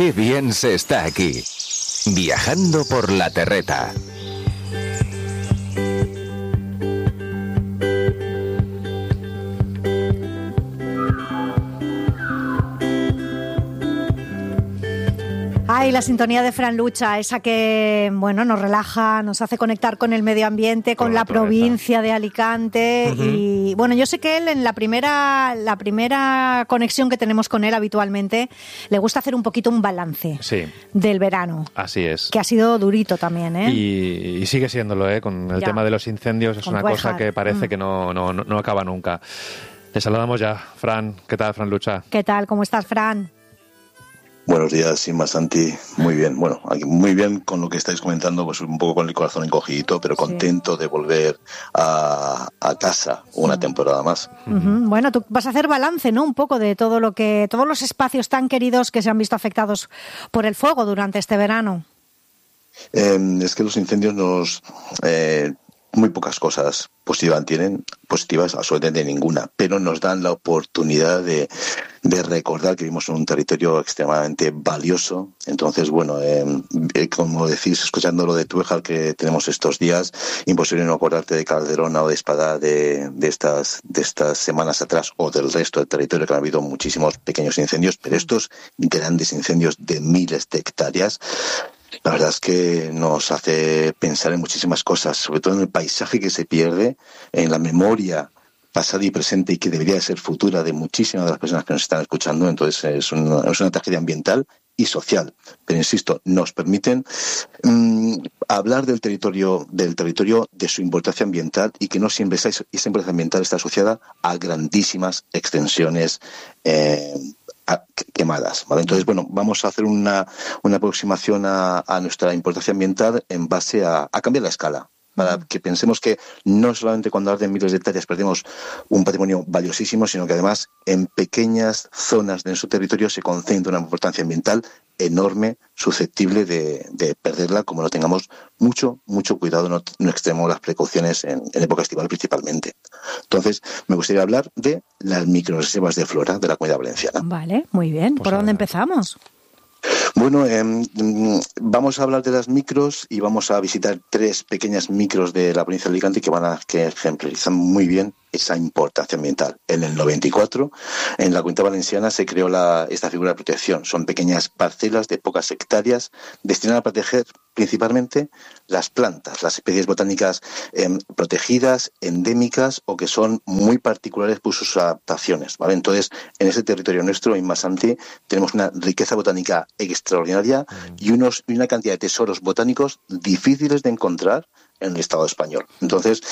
Qué bien se está aquí, viajando por la terreta. Ay, la sintonía de Fran Lucha, esa que, bueno, nos relaja, nos hace conectar con el medio ambiente, con la provincia de Alicante. Uh-huh. Y bueno, yo sé que él en la primera conexión que tenemos con él habitualmente, le gusta hacer un poquito un balance del verano. Así es. Que ha sido durito también, ¿eh? Y sigue siéndolo, ¿eh? Con el tema de los incendios es una cosa que parece que no acaba nunca. Le saludamos ya. Fran, ¿qué tal, Fran Lucha? ¿Qué tal? ¿Cómo estás, Fran? Buenos días, Inma, Santi. Muy bien. Bueno, aquí muy bien con lo que estáis comentando, pues un poco con el corazón encogidito, pero contento de volver a casa una temporada más. Uh-huh. Bueno, tú vas a hacer balance, ¿no? Un poco de todos los espacios tan queridos que se han visto afectados por el fuego durante este verano. Es que los incendios muy pocas cosas positivas, absolutamente ninguna, pero nos dan la oportunidad de recordar que vivimos en un territorio extremadamente valioso. Entonces, bueno, como decís, escuchando lo de Tújar que tenemos estos días, imposible no acordarte de Calderona o de Espadá de estas semanas atrás, o del resto del territorio, que han habido muchísimos pequeños incendios, pero estos grandes incendios de miles de hectáreas, la verdad es que nos hace pensar en muchísimas cosas, sobre todo en el paisaje que se pierde, en la memoria pasada y presente y que debería de ser futura de muchísimas de las personas que nos están escuchando. Entonces es una tragedia ambiental y social. Pero insisto, nos permiten hablar del territorio, de su importancia ambiental, y que no siempre esa importancia ambiental está asociada a grandísimas extensiones quemadas, ¿vale? Entonces, bueno, vamos a hacer una aproximación a nuestra importancia ambiental en base a cambiar la escala, para que pensemos que no solamente cuando arden miles de hectáreas perdemos un patrimonio valiosísimo, sino que además en pequeñas zonas de nuestro territorio se concentra una importancia ambiental enorme, susceptible de perderla, como no tengamos mucho cuidado, no extrememos las precauciones en época estival principalmente. Entonces, me gustaría hablar de las microrreservas de flora de la Comunidad Valenciana. Vale, muy bien. ¿Por dónde empezamos? Bueno, vamos a hablar de las micros y vamos a visitar 3 pequeñas micros de la provincia de Alicante que ejemplarizan muy bien esa importancia ambiental. En el 94, en la Comunidad Valenciana se creó esta figura de protección. Son pequeñas parcelas de pocas hectáreas destinadas a proteger principalmente las plantas, las especies botánicas protegidas, endémicas o que son muy particulares por sus adaptaciones, ¿vale? Entonces, en ese territorio nuestro, en Masanti, tenemos una riqueza botánica extraordinaria y una cantidad de tesoros botánicos difíciles de encontrar en el Estado español. Entonces,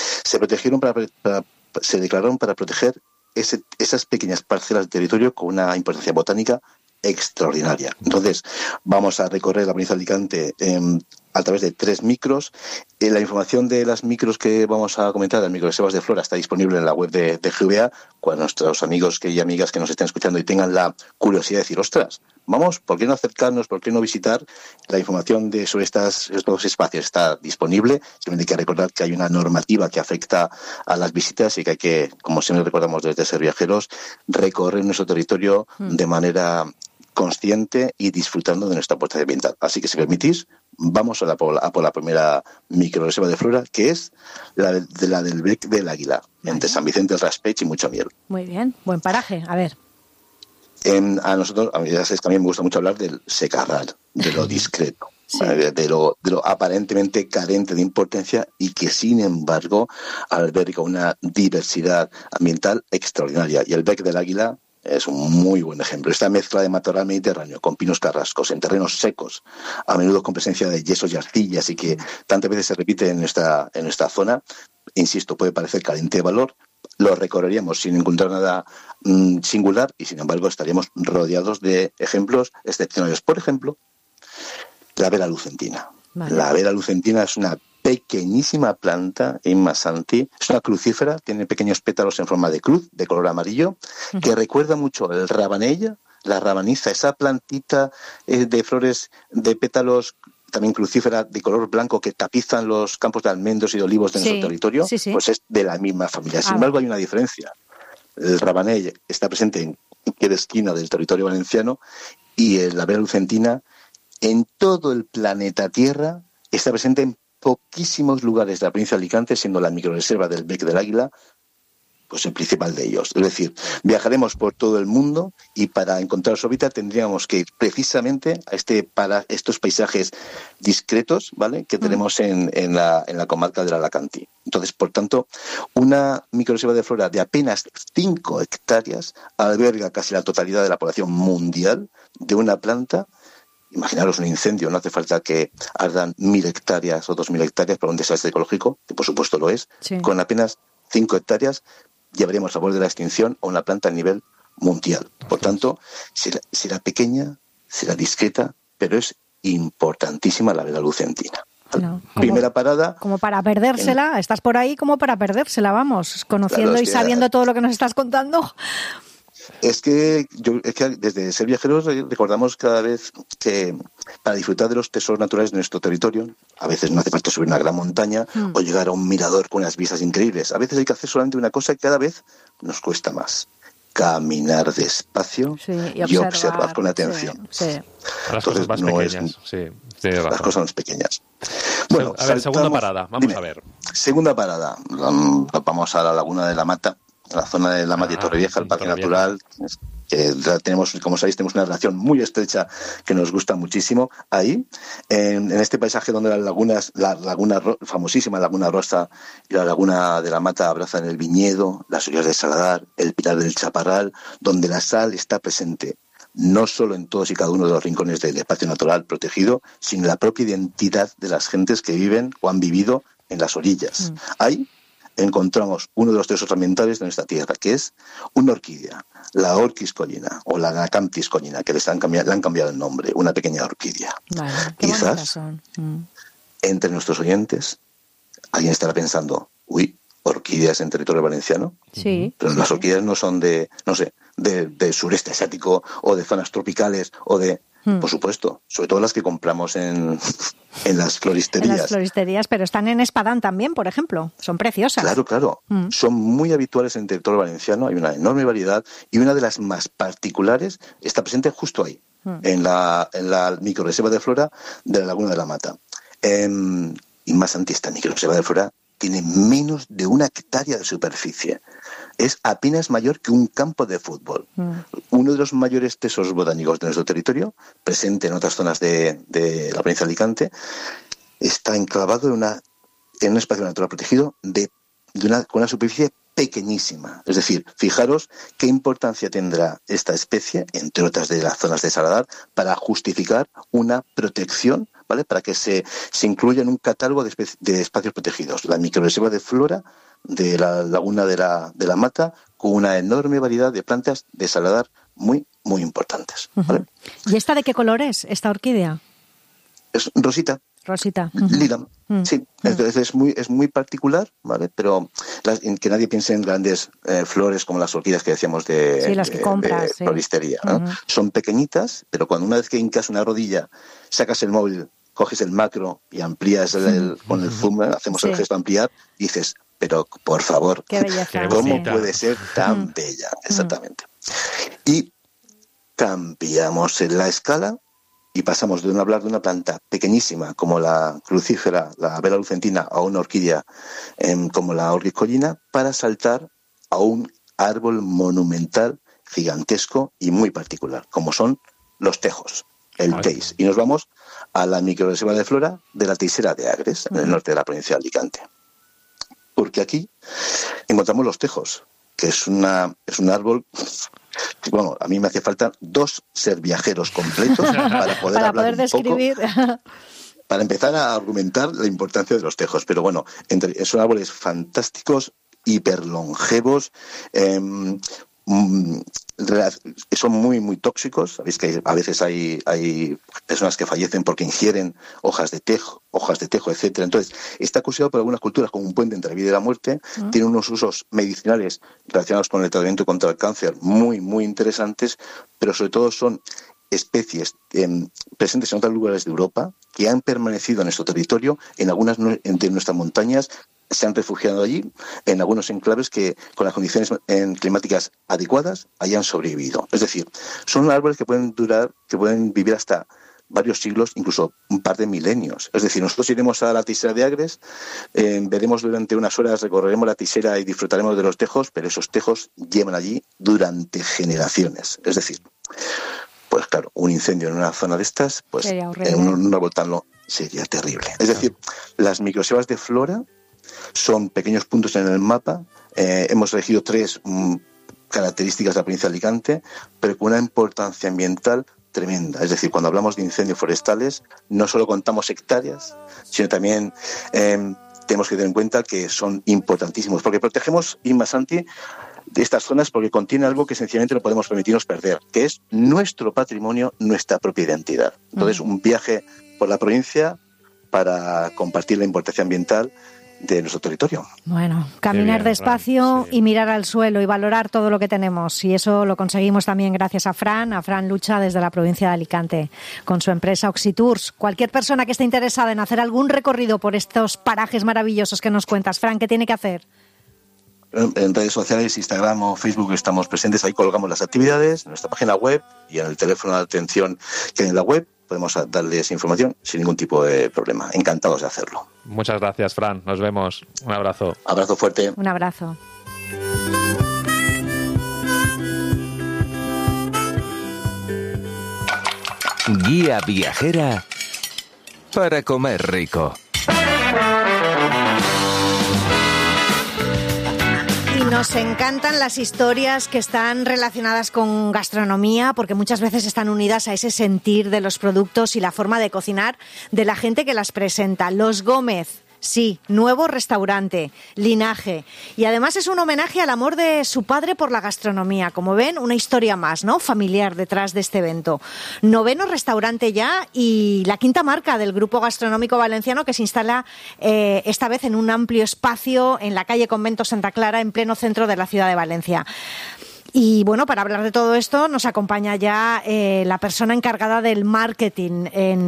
se declararon para proteger esas pequeñas parcelas de territorio con una importancia botánica extraordinaria. Entonces, vamos a recorrer la provincia de Alicante a través de 3 micros. La información de las micros que vamos a comentar, las microreservas de flora, está disponible en la web de GVA. Cuando nuestros amigos y amigas que nos estén escuchando y tengan la curiosidad de decir, ostras, vamos, ¿por qué no acercarnos? ¿Por qué no visitar? La información sobre estos espacios está disponible. Simplemente hay que recordar que hay una normativa que afecta a las visitas y que hay que, como siempre recordamos desde Ser Viajeros, recorrer nuestro territorio de manera consciente y disfrutando de nuestra aportación ambiental. Así que, si permitís, vamos a por la primera microreserva de flora, que es la del Bec del Águila, entre San Vicente del Raspeig y Mucho-Miel. Muy bien, buen paraje. A ver. A mí ya sabéis que a mí me gusta mucho hablar del secarral, de lo discreto, sí, de lo aparentemente carente de importancia y que, sin embargo, alberga una diversidad ambiental extraordinaria. Y el Bec del Águila es un muy buen ejemplo. Esta mezcla de matorral mediterráneo con pinos carrascos en terrenos secos, a menudo con presencia de yesos y arcillas, y que tantas veces se repite en esta zona, insisto, puede parecer carente de valor. Lo recorreríamos sin encontrar nada singular y, sin embargo, estaríamos rodeados de ejemplos excepcionales. Por ejemplo, la vera lucentina. Vale. La vera lucentina es una pequeñísima planta en Masanti, es una crucífera, tiene pequeños pétalos en forma de cruz, de color amarillo, que recuerda mucho el rabanella, la rabaniza, esa plantita de flores de pétalos también crucífera de color blanco que tapizan los campos de almendros y de olivos de nuestro territorio, pues es de la misma familia. Sin embargo, hay una diferencia. El rabanell está presente en cualquier esquina del territorio valenciano Y la vela lucentina en todo el planeta Tierra está presente en poquísimos lugares de la provincia de Alicante, siendo la microrreserva del Bec del Águila pues el principal de ellos. Es decir, viajaremos por todo el mundo y para encontrar su hábitat tendríamos que ir precisamente para estos paisajes discretos, ¿vale?, que tenemos en la comarca del Alacantí. Entonces, por tanto, una microrreserva de flora de apenas 5 hectáreas alberga casi la totalidad de la población mundial de una planta. Imaginaros un incendio, no hace falta que ardan 1.000 hectáreas o 2.000 hectáreas para un desastre ecológico, que por supuesto lo es. Sí. Con apenas 5 hectáreas llevaremos a borde de la extinción a una planta a nivel mundial. Por tanto, será pequeña, será discreta, pero es importantísima la vela lucentina. No, primera parada. Como para perdérsela, estás por ahí como para perdérsela, vamos, conociendo claro, y sabiendo todo lo que nos estás contando. Es que desde Ser Viajeros recordamos cada vez que para disfrutar de los tesoros naturales de nuestro territorio, a veces no hace falta subir una gran montaña o llegar a un mirador con unas vistas increíbles. A veces hay que hacer solamente una cosa que cada vez nos cuesta más: caminar despacio y observar con atención. Sí. Las cosas más pequeñas. Las cosas más pequeñas. Bueno, a ver, segunda parada. Vamos a ver. Segunda parada. Vamos a la Laguna de la Mata, la zona de la Mata de Torrevieja, el Parque Natural, que tenemos, como sabéis, tenemos una relación muy estrecha que nos gusta muchísimo. Ahí, en este paisaje donde las lagunas, famosísima Laguna Rosa y la Laguna de la Mata abrazan el viñedo, las orillas de Saladar, el Pilar del Chaparral, donde la sal está presente no solo en todos y cada uno de los rincones del espacio natural protegido, sino en la propia identidad de las gentes que viven o han vivido en las orillas. Ahí encontramos uno de los tesoros ambientales de nuestra tierra, que es una orquídea, la Orchis collina o la Anacanthis collina, que le han cambiado el nombre, una pequeña orquídea. Vale, quizás entre nuestros oyentes alguien estará pensando, orquídeas en territorio valenciano. Sí. Pero las orquídeas no son del sureste asiático o de zonas tropicales o de... Por supuesto, sobre todo las que compramos en las floristerías. En las floristerías, pero están en Espadán también, por ejemplo. Son preciosas. Claro. Son muy habituales en el territorio valenciano, hay una enorme variedad y una de las más particulares está presente justo ahí, en la microrreserva de flora de la Laguna de la Mata. Y más antes, esta microrreserva de flora tiene menos de 1 hectárea de superficie. Es apenas mayor que un campo de fútbol. Uno de los mayores tesoros botánicos de nuestro territorio, presente en otras zonas de la provincia de Alicante, está enclavado en un espacio natural protegido con una superficie pequeñísima. Es decir, fijaros qué importancia tendrá esta especie, entre otras de las zonas de Saladar, para justificar una protección, ¿vale?, para que se incluya en un catálogo de espacios protegidos. La microrreserva de flora de la Laguna de la Mata, con una enorme variedad de plantas de Saladar muy, muy importantes. ¿Vale? ¿Y esta de qué color es, esta orquídea? Es rosita. Lila. Sí, es muy particular, ¿vale? Pero que nadie piense en grandes flores como las orquídeas que decíamos las que compras, de floristería, ¿no? Son pequeñitas, pero cuando una vez que hincas una rodilla, sacas el móvil, coges el macro y amplías con el zoom, hacemos el gesto de ampliar, y dices, pero por favor, ¿cómo puede ser tan bella? Exactamente. Y cambiamos en la escala y pasamos de hablar de una planta pequeñísima como la crucífera, la vela lucentina, a una orquídea como la Orchis collina, para saltar a un árbol monumental, gigantesco y muy particular, como son los tejos, el teis. Y nos vamos a la microrreserva de flora de la Teixera de Agres, en el norte de la provincia de Alicante. Porque aquí encontramos los tejos, que es un árbol... Bueno, a mí me hace falta 2 ser viajeros completos para poder describir. Para empezar a argumentar la importancia de los tejos. Pero bueno, son árboles fantásticos, hiperlongevos, son muy, muy tóxicos. Sabéis que a veces hay personas que fallecen porque ingieren hojas de tejo, etcétera. Entonces, está considerado por algunas culturas como un puente entre la vida y la muerte. Tiene unos usos medicinales relacionados con el tratamiento contra el cáncer muy, muy interesantes, pero sobre todo son especies presentes en otros lugares de Europa que han permanecido en nuestro territorio, en algunas de nuestras montañas, se han refugiado allí, en algunos enclaves que con las condiciones climáticas adecuadas hayan sobrevivido. Es decir, son árboles que pueden vivir hasta varios siglos, incluso un par de milenios. Es decir, nosotros iremos a la Tisera de Agres, veremos durante unas horas, recorreremos la Tisera y disfrutaremos de los tejos, pero esos tejos llevan allí durante generaciones. Es decir, pues claro, un incendio en una zona de estas, pues en un árbol tan sería terrible. Es decir, las microselvas de flora son pequeños puntos en el mapa. Hemos elegido 3 características de la provincia de Alicante, pero con una importancia ambiental tremenda. Es decir, cuando hablamos de incendios forestales, no solo contamos hectáreas, sino también tenemos que tener en cuenta que son importantísimos, porque protegemos, Inma, Santi, de estas zonas porque contiene algo que sencillamente no podemos permitirnos perder, que es nuestro patrimonio, nuestra propia identidad. Entonces, un viaje por la provincia para compartir la importancia ambiental de nuestro territorio. Bueno, caminar despacio y mirar al suelo y valorar todo lo que tenemos. Y eso lo conseguimos también gracias a Fran Lucha desde la provincia de Alicante, con su empresa Oxitours. Cualquier persona que esté interesada en hacer algún recorrido por estos parajes maravillosos que nos cuentas, Fran, ¿qué tiene que hacer? En redes sociales, Instagram o Facebook estamos presentes, ahí colgamos las actividades, en nuestra página web y en el teléfono de atención que hay en la web. Podemos darles información sin ningún tipo de problema. Encantados de hacerlo. Muchas gracias, Fran. Nos vemos. Un abrazo. Abrazo fuerte. Un abrazo. Guía viajera para comer rico. Nos encantan las historias que están relacionadas con gastronomía porque muchas veces están unidas a ese sentir de los productos y la forma de cocinar de la gente que las presenta. Los Gómez. Sí, nuevo restaurante, Linaje. Y además es un homenaje al amor de su padre por la gastronomía. Como ven, una historia más, ¿no? Familiar detrás de este evento. 9º restaurante ya y la 5ª marca del Grupo Gastronómico Valenciano que se instala esta vez en un amplio espacio en la calle Convento Santa Clara, en pleno centro de la ciudad de Valencia. Y bueno, para hablar de todo esto nos acompaña ya la persona encargada del marketing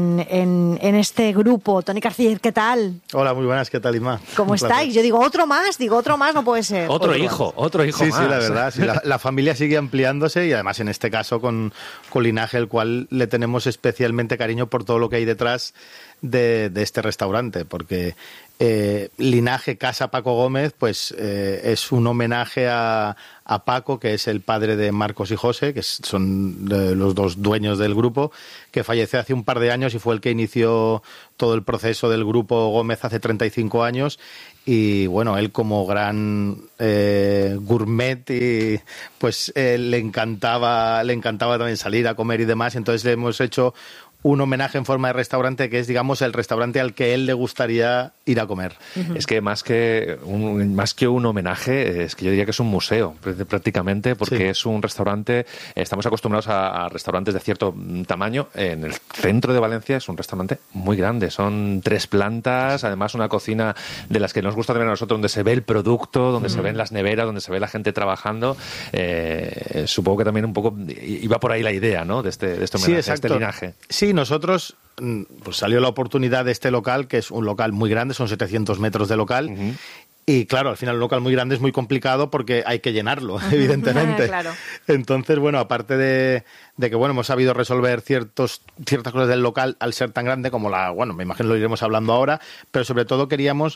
en este grupo. Toni Carciller, ¿qué tal? Hola, muy buenas, ¿qué tal, Inma? ¿Cómo estáis? Yo digo otro más no puede ser. Otro hijo más. Sí, la verdad, sí, la familia sigue ampliándose y además en este caso con Linaje, el cual le tenemos especialmente cariño por todo lo que hay detrás de este restaurante, porque Linaje Casa Paco Gómez pues es un homenaje a Paco, que es el padre de Marcos y José, que son los 2 dueños del grupo, que falleció hace un par de años y fue el que inició todo el proceso del grupo Gómez hace 35 años. Y bueno, él como gran gourmet y pues le encantaba también salir a comer y demás, entonces le hemos hecho un homenaje en forma de restaurante que es, digamos, el restaurante al que él le gustaría ir a comer. Uh-huh. Es que más que un homenaje, es que yo diría que es un museo, prácticamente, porque sí. Es un restaurante, estamos acostumbrados a restaurantes de cierto tamaño. En el centro de Valencia es un restaurante muy grande, son 3 plantas, además una cocina de las que nos gusta ver a nosotros, donde se ve el producto, donde se ven las neveras, donde se ve la gente trabajando. Supongo que también un poco iba por ahí la idea, ¿no?, de este homenaje, de este linaje. Sí, nosotros pues salió la oportunidad de este local, que es un local muy grande, son 700 metros de local. Uh-huh. Y claro, al final un local muy grande es muy complicado porque hay que llenarlo, evidentemente. Claro. Entonces, bueno, aparte de que bueno, hemos sabido resolver ciertas cosas del local al ser tan grande como me imagino lo iremos hablando ahora, pero sobre todo queríamos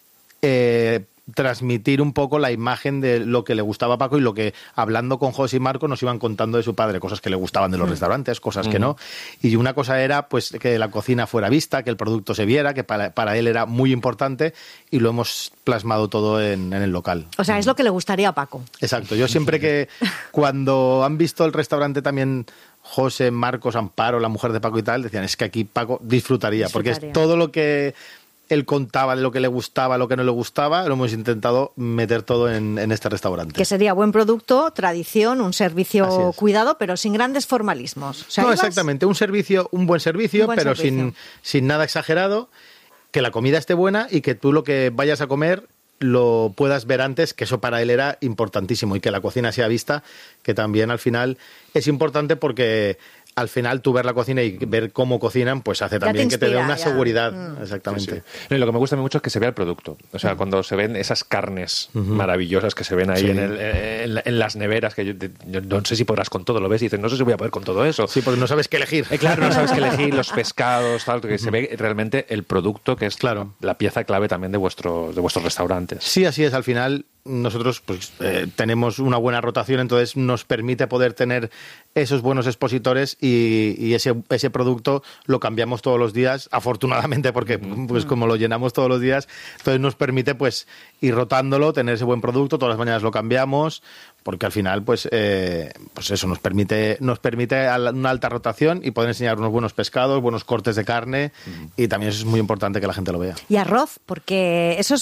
transmitir un poco la imagen de lo que le gustaba a Paco y lo que, hablando con José y Marco, nos iban contando de su padre, cosas que le gustaban de los restaurantes, cosas que no. Y una cosa era pues que la cocina fuera vista, que el producto se viera, que para él era muy importante, y lo hemos plasmado todo en el local. O sea, es lo que le gustaría a Paco. Exacto. Yo siempre que cuando han visto el restaurante también José, Marcos, Amparo, la mujer de Paco y tal, decían, es que aquí Paco disfrutaría. Porque es todo lo que él contaba de lo que le gustaba, lo que no le gustaba, lo hemos intentado meter todo en este restaurante. Que sería buen producto, tradición, un servicio cuidado, pero sin grandes formalismos. O sea, no, exactamente, un buen servicio, pero sin nada exagerado, que la comida esté buena y que tú lo que vayas a comer lo puedas ver antes, que eso para él era importantísimo, y que la cocina sea vista, que también al final es importante porque al final tú ver la cocina y ver cómo cocinan, pues hace también que te dé una seguridad. Exactamente. Sí, sí. No, y lo que me gusta mucho es que se vea el producto. O sea, cuando se ven esas carnes maravillosas que se ven ahí en las neveras, que yo no sé si podrás con todo, lo ves y dices, no sé si voy a poder con todo eso. Sí, porque no sabes qué elegir. Claro, no sabes qué elegir, los pescados, tal, que se ve realmente el producto, que es la pieza clave también de vuestros restaurantes. Sí, así es. Al final nosotros pues tenemos una buena rotación, entonces nos permite poder tener esos buenos expositores y ese producto lo cambiamos todos los días, afortunadamente, porque pues como lo llenamos todos los días, entonces nos permite pues ir rotándolo, tener ese buen producto, todas las mañanas lo cambiamos, porque al final pues eso nos permite una alta rotación y poder enseñar unos buenos pescados, buenos cortes de carne, y también eso es muy importante que la gente lo vea. Y arroz, porque eso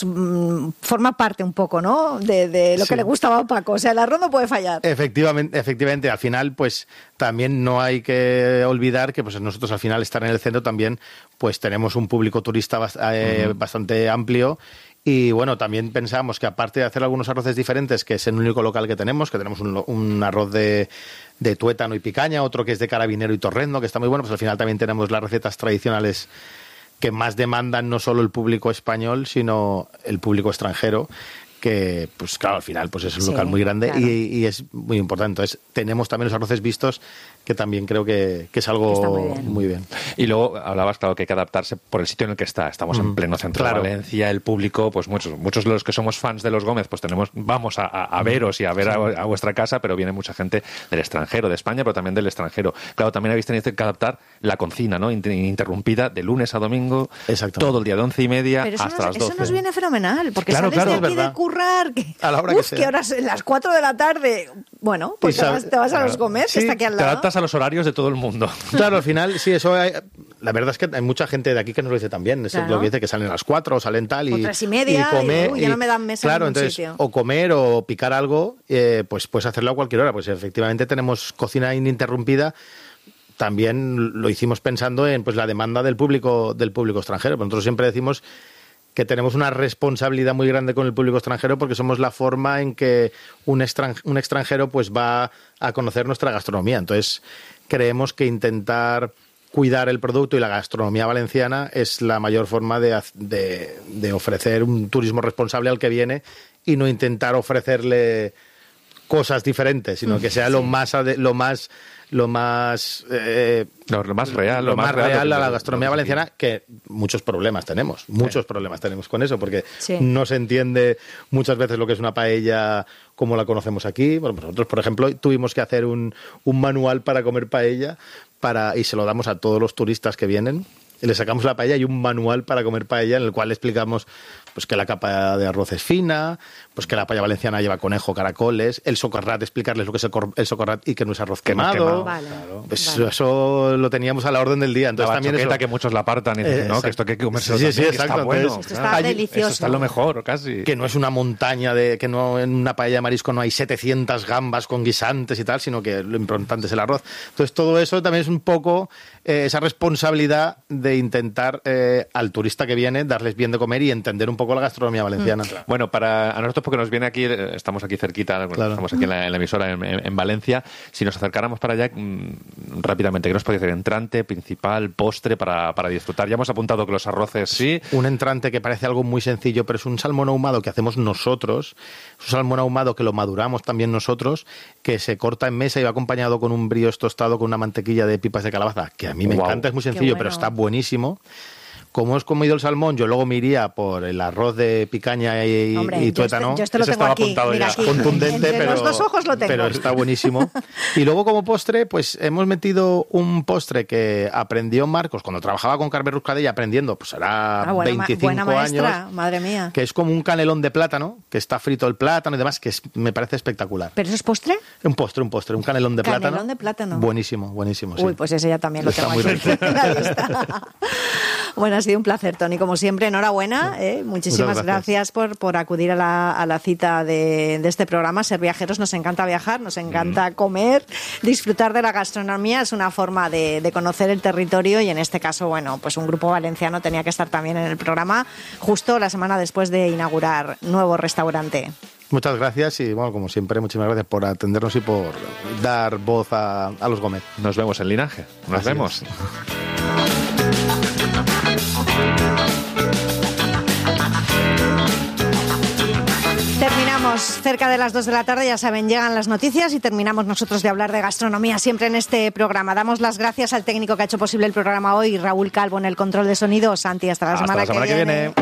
forma parte un poco, ¿no?, de lo que le gustaba a Paco. O sea, el arroz no puede fallar. Efectivamente, al final pues también no hay que olvidar que pues nosotros al final estar en el centro también pues tenemos un público turista bastante amplio. Y bueno, también pensamos que aparte de hacer algunos arroces diferentes, que es el único local que tenemos un arroz de tuétano y picaña, otro que es de carabinero y torrendo, que está muy bueno, pues al final también tenemos las recetas tradicionales que más demandan no solo el público español, sino el público extranjero, que pues claro, al final pues es un local muy grande, claro. y es muy importante. Entonces tenemos también los arroces vistos, que también creo que es algo muy bien. Y luego hablabas, claro, que hay que adaptarse por el sitio en el que está. Estamos en pleno centro de Valencia, el público, pues muchos de los que somos fans de los Gómez, pues vamos a veros y a ver a vuestra casa, pero viene mucha gente del extranjero, de España, pero también del extranjero. Claro, también habéis tenido que adaptar la cocina, ¿no?, ininterrumpida, de lunes a domingo, todo el día de 11:30 hasta las 12. Eso nos viene fenomenal, porque claro, sales claro, de aquí de currar, a la hora que horas, las 4 de la tarde, bueno, pues te vas a los Gómez, que está aquí al lado. Te adaptas a los horarios de todo el mundo. Claro, al final, sí, la verdad es que hay mucha gente de aquí que nos lo dice también, es lo que dice, que salen a las 4, salen tal, o 3:30, y comer, ya no me dan mesa en ningún sitio. O comer o picar algo, pues puedes hacerlo a cualquier hora, pues efectivamente tenemos cocina ininterrumpida. También lo hicimos pensando en pues la demanda del público extranjero. Nosotros siempre decimos que tenemos una responsabilidad muy grande con el público extranjero, porque somos la forma en que un extranjero pues va a conocer nuestra gastronomía. Entonces creemos que intentar cuidar el producto y la gastronomía valenciana es la mayor forma de ofrecer un turismo responsable al que viene, y no intentar ofrecerle cosas diferentes, sino que sea lo más real a la gastronomía valenciana, que muchos problemas tenemos con eso, porque no se entiende muchas veces lo que es una paella como la conocemos aquí. Bueno, nosotros, por ejemplo, tuvimos que hacer un manual para comer paella y se lo damos a todos los turistas que vienen. Y le sacamos la paella y un manual para comer paella, en el cual explicamos pues que la capa de arroz es fina, pues que la paella valenciana lleva conejo, caracoles, el socarrat, explicarles lo que es el socarrat y que no es arroz quemado. Eso lo teníamos a la orden del día. Entonces, la también bachoqueta, que muchos la apartan y dicen, no, que esto hay que comerse sí, exacto. Está bueno. Esto está delicioso. Eso está lo mejor, casi. Que no es una montaña, que no, en una paella de marisco no hay 700 gambas con guisantes y tal, sino que lo importante es el arroz. Entonces todo eso también es un poco esa responsabilidad de intentar al turista que viene darles bien de comer y entender un poco la gastronomía valenciana. Bueno, a nosotros, porque nos viene aquí, estamos aquí cerquita, estamos aquí en la emisora en Valencia, si nos acercáramos para allá rápidamente, ¿qué nos podría hacer? Entrante, principal, postre para disfrutar. Ya hemos apuntado que los arroces sí. Un entrante que parece algo muy sencillo, pero es un salmón ahumado que hacemos nosotros, es un salmón ahumado que lo maduramos también nosotros, que se corta en mesa y va acompañado con un brioche tostado con una mantequilla de pipas de calabaza, que a mí me encanta, es muy sencillo, pero está buenísimo. Como has comido el salmón, yo luego me iría por el arroz de picaña y tuétano. Yo lo tengo aquí, mira, aquí. Contundente, pero los dos ojos lo tengo. Pero está buenísimo. Y luego, como postre, pues hemos metido un postre que aprendió Marcos cuando trabajaba con Carmen Ruscadella, aprendiendo, pues hará 25 buena maestra, años. Madre mía. Que es como un canelón de plátano, que está frito el plátano y demás, que me parece espectacular. ¿Pero eso es postre? Un postre, un canelón de plátano. Canelón de plátano. Buenísimo, sí. Uy, pues ese ya también lo tengo aquí en la lista. Bueno, ha sido un placer, Toni. Como siempre, enhorabuena. Muchísimas gracias por acudir a la cita de este programa. Ser viajeros, nos encanta viajar, nos encanta comer, disfrutar de la gastronomía. Es una forma de conocer el territorio, y en este caso, bueno, pues un grupo valenciano tenía que estar también en el programa justo la semana después de inaugurar nuevo restaurante. Muchas gracias y, bueno, como siempre, muchísimas gracias por atendernos y por dar voz a los Gómez. Nos vemos en Linaje. Nos vemos. Terminamos cerca de las 2 de la tarde, ya saben, llegan las noticias y terminamos nosotros de hablar de gastronomía siempre en este programa. Damos las gracias al técnico que ha hecho posible el programa hoy, Raúl Calvo en el control de sonido. Santi, hasta la semana que viene.